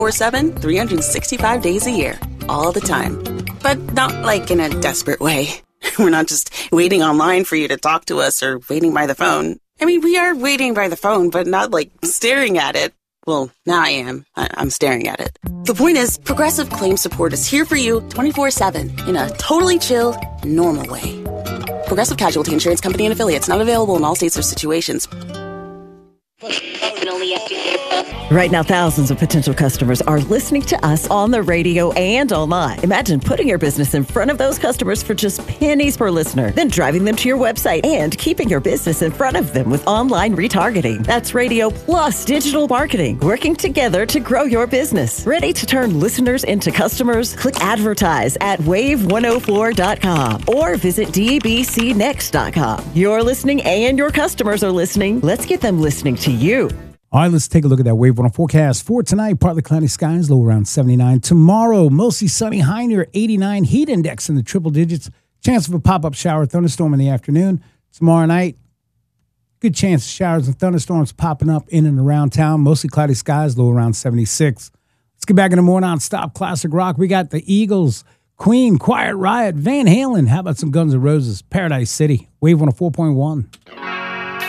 24/7, 365 days a year, all the time. But not like in a desperate way. We're not just waiting online for you to talk to us or waiting by the phone. I mean, we are waiting by the phone, but not like staring at it. Well, now I am. I'm staring at it. The point is, Progressive Claim Support is here for you 24/7 in a totally chill, normal way. Progressive Casualty Insurance Company and Affiliates, not available in all states or situations. Right now, thousands of potential customers are listening to us on the radio and online. Imagine putting your business in front of those customers for just pennies per listener, then driving them to your website and keeping your business in front of them with online retargeting. That's radio plus digital marketing, working together to grow your business. Ready to turn listeners into customers? Click advertise at wave104.com or visit dbcnext.com. You're listening and your customers are listening. Let's get them listening to you. All right, let's take a look at that Wave 104 forecast for tonight. Partly cloudy skies, low around 79. Tomorrow, mostly sunny, high near 89. Heat index in the triple digits. Chance of a pop-up shower, thunderstorm in the afternoon. Tomorrow night, good chance of showers and thunderstorms popping up in and around town. Mostly cloudy skies, low around 76. Let's get back in the more non-stop classic rock. We got the Eagles, Queen, Quiet Riot, Van Halen. How about some Guns N' Roses? Paradise City, Wave 104.1.